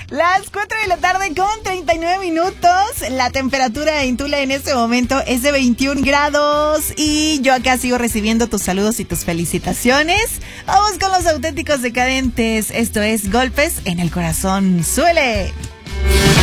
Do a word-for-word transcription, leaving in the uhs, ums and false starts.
Las cuatro de la tarde con treinta y nueve minutos. La temperatura en Tula en este momento es de veintiún grados. Y yo acá sigo recibiendo tus saludos y tus felicitaciones. Vamos con los auténticos decadentes. Esto es Golpes en el Corazón. ¡Suele!